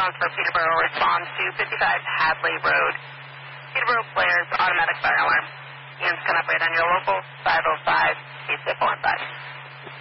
response for Peterborough responds to 55 Hadley Road. Peterborough flares automatic fire alarm. Ian's can operate on your local 505 8 1 5.